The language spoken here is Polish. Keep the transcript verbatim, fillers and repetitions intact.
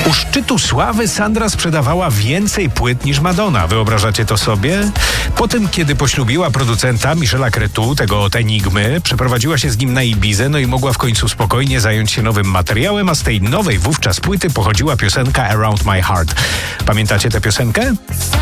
U szczytu sławy Sandra sprzedawała więcej płyt niż Madonna. Wyobrażacie to sobie? Po tym, kiedy poślubiła producenta Michela Cretu, tego od Enigmy, przeprowadziła się z nim na Ibizę, no i mogła w końcu spokojnie zająć się nowym materiałem, a z tej nowej wówczas płyty pochodziła piosenka Around My Heart. Pamiętacie tę piosenkę?